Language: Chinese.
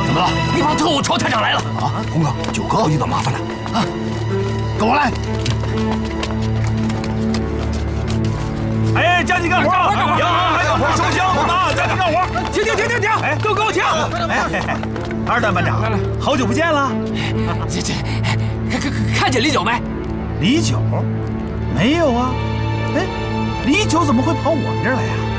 怎么了？ 一帮特务朝探长来了！ 啊，红哥，九哥遇到麻烦了啊！跟我来。 哎，加紧干活啊！干活，收箱子啊！加紧干活！停！哎，都给我停！哎，二段班长，来，好久不见了。 看见李九没？ 李九？没有啊。哎，李九怎么会跑我们这儿来呀？